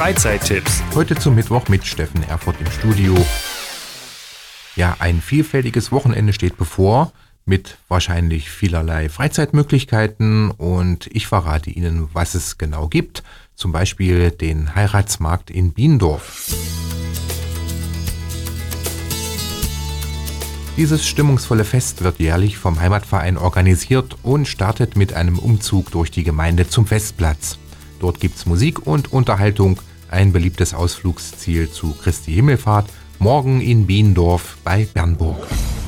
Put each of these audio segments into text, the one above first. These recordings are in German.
Freizeittipps. Heute zum Mittwoch mit Steffen Erfurt im Studio. Ja, ein vielfältiges Wochenende steht bevor mit wahrscheinlich vielerlei Freizeitmöglichkeiten und ich verrate Ihnen, was es genau gibt. Zum Beispiel den Heiratsmarkt in Biendorf. Dieses stimmungsvolle Fest wird jährlich vom Heimatverein organisiert und startet mit einem Umzug durch die Gemeinde zum Festplatz. Dort gibt's Musik und Unterhaltung, ein beliebtes Ausflugsziel zu Christi Himmelfahrt, morgen in Biendorf bei Bernburg.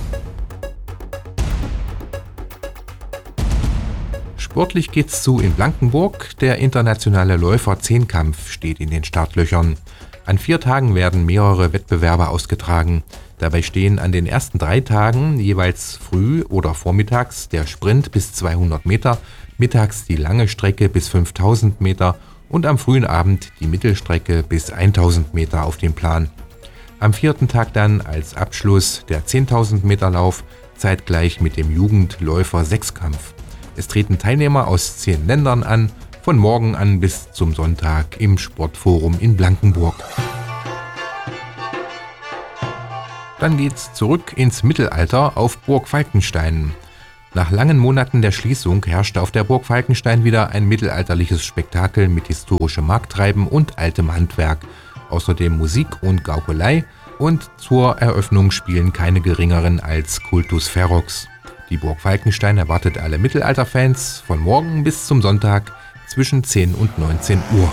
Sportlich geht's zu in Blankenburg. Der internationale Läufer-Zehnkampf steht in den Startlöchern. An 4 Tagen werden mehrere Wettbewerbe ausgetragen. Dabei stehen an den ersten 3 Tagen jeweils früh oder vormittags der Sprint bis 200 Meter, mittags die lange Strecke bis 5000 Meter und am frühen Abend die Mittelstrecke bis 1000 Meter auf dem Plan. Am 4. Tag dann als Abschluss der 10.000 Meter Lauf, zeitgleich mit dem Jugendläufer-Sechskampf. Es treten Teilnehmer aus 10 Ländern an, von morgen an bis zum Sonntag im Sportforum in Blankenburg. Dann geht's zurück ins Mittelalter auf Burg Falkenstein. Nach langen Monaten der Schließung herrschte auf der Burg Falkenstein wieder ein mittelalterliches Spektakel mit historischem Markttreiben und altem Handwerk. Außerdem Musik und Gaukelei und zur Eröffnung spielen keine geringeren als Cultus Ferox. Die Burg Falkenstein erwartet alle Mittelalterfans von morgen bis zum Sonntag zwischen 10 und 19 Uhr.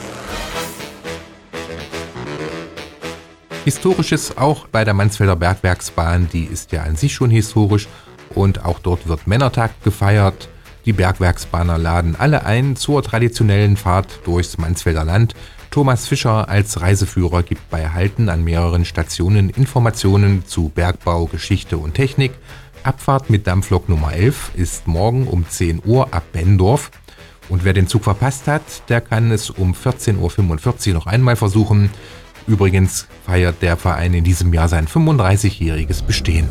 Historisches auch bei der Mansfelder Bergwerksbahn, die ist ja an sich schon historisch und auch dort wird Männertag gefeiert. Die Bergwerksbahner laden alle ein zur traditionellen Fahrt durchs Mansfelder Land. Thomas Fischer als Reiseführer gibt bei Halten an mehreren Stationen Informationen zu Bergbau, Geschichte und Technik. Abfahrt mit Dampflok Nummer 11 ist morgen um 10 Uhr ab Bendorf. Und wer den Zug verpasst hat, der kann es um 14.45 Uhr noch einmal versuchen. Übrigens feiert der Verein in diesem Jahr sein 35-jähriges Bestehen.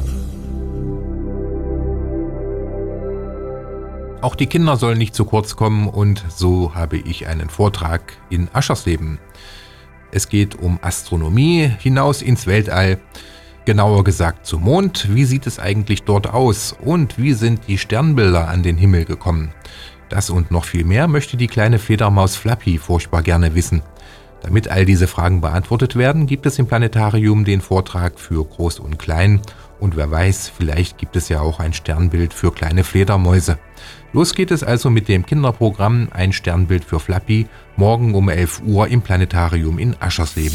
Auch die Kinder sollen nicht zu kurz kommen und so habe ich einen Vortrag in Aschersleben. Es geht um Astronomie, hinaus ins Weltall, genauer gesagt zum Mond. Wie sieht es eigentlich dort aus und wie sind die Sternbilder an den Himmel gekommen? Das und noch viel mehr möchte die kleine Fledermaus Flappy furchtbar gerne wissen. Damit all diese Fragen beantwortet werden, gibt es im Planetarium den Vortrag für Groß und Klein. Und wer weiß, vielleicht gibt es ja auch ein Sternbild für kleine Fledermäuse. Los geht es also mit dem Kinderprogramm Ein Sternbild für Flappy, morgen um 11 Uhr im Planetarium in Aschersleben.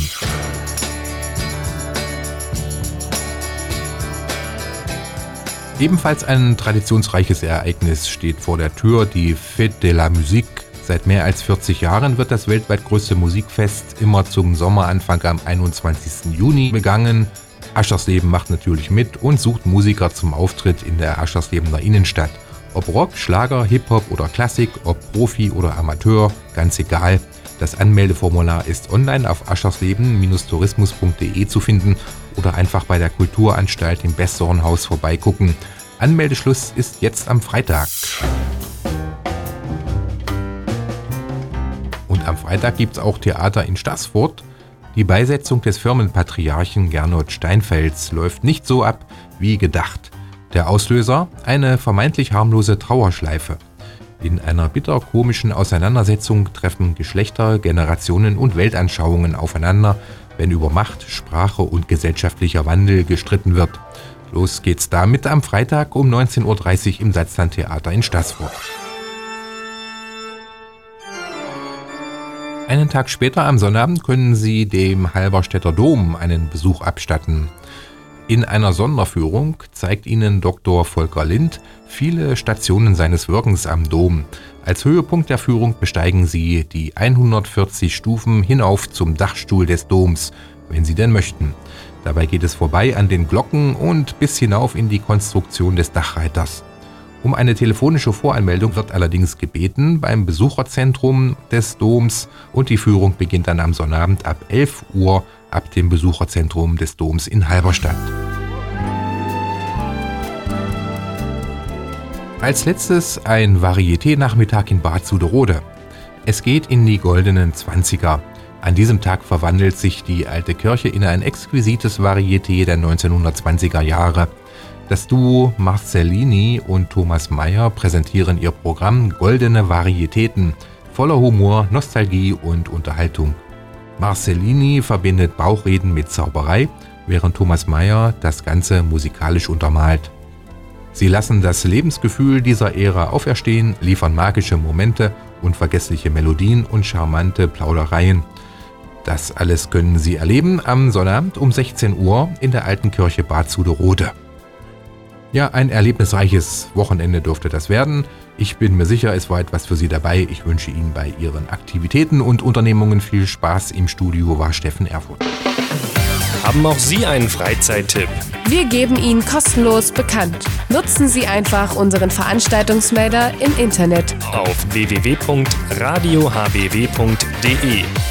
Ebenfalls ein traditionsreiches Ereignis steht vor der Tür, die Fête de la Musique. Seit mehr als 40 Jahren wird das weltweit größte Musikfest immer zum Sommeranfang am 21. Juni begangen. Aschersleben macht natürlich mit und sucht Musiker zum Auftritt in der Ascherslebener Innenstadt. Ob Rock, Schlager, Hip-Hop oder Klassik, ob Profi oder Amateur, ganz egal. Das Anmeldeformular ist online auf aschersleben-tourismus.de zu finden oder einfach bei der Kulturanstalt im Bessornhaus vorbeigucken. Anmeldeschluss ist jetzt am Freitag. Und am Freitag gibt's auch Theater in Staßfurt. Die Beisetzung des Firmenpatriarchen Gernot Steinfels läuft nicht so ab wie gedacht. Der Auslöser? Eine vermeintlich harmlose Trauerschleife. In einer bitterkomischen Auseinandersetzung treffen Geschlechter, Generationen und Weltanschauungen aufeinander, wenn über Macht, Sprache und gesellschaftlicher Wandel gestritten wird. Los geht's damit am Freitag um 19.30 Uhr im Salzlandtheater in Staßfurt. Einen Tag später am Sonnabend können Sie dem Halberstädter Dom einen Besuch abstatten. In einer Sonderführung zeigt Ihnen Dr. Volker Lind viele Stationen seines Wirkens am Dom. Als Höhepunkt der Führung besteigen Sie die 140 Stufen hinauf zum Dachstuhl des Doms, wenn Sie denn möchten. Dabei geht es vorbei an den Glocken und bis hinauf in die Konstruktion des Dachreiters. Um eine telefonische Voranmeldung wird allerdings gebeten beim Besucherzentrum des Doms und die Führung beginnt dann am Sonnabend ab 11 Uhr ab dem Besucherzentrum des Doms in Halberstadt. Als letztes ein Varieté-Nachmittag in Bad Suderode. Es geht in die goldenen 20er. An diesem Tag verwandelt sich die alte Kirche in ein exquisites Varieté der 1920er Jahre. Das Duo Marcellini und Thomas Mayer präsentieren ihr Programm Goldene Varietäten, voller Humor, Nostalgie und Unterhaltung. Marcellini verbindet Bauchreden mit Zauberei, während Thomas Mayer das Ganze musikalisch untermalt. Sie lassen das Lebensgefühl dieser Ära auferstehen, liefern magische Momente, unvergessliche Melodien und charmante Plaudereien. Das alles können Sie erleben am Sonnabend um 16 Uhr in der Alten Kirche Bad Zuderode. Ja, ein erlebnisreiches Wochenende dürfte das werden. Ich bin mir sicher, es war etwas für Sie dabei. Ich wünsche Ihnen bei Ihren Aktivitäten und Unternehmungen viel Spaß. Im Studio war Steffen Erfurt. Haben auch Sie einen Freizeittipp? Wir geben ihn kostenlos bekannt. Nutzen Sie einfach unseren Veranstaltungsmelder im Internet Auf www.radiohbw.de.